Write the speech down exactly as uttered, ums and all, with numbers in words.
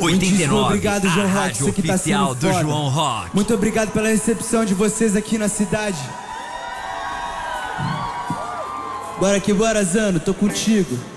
oitenta e nove, obrigado, João a Rock, rádio isso aqui tá oficial sendo do foda. João Rock. Muito obrigado pela recepção de vocês aqui na cidade. Bora que bora, Zano, tô contigo.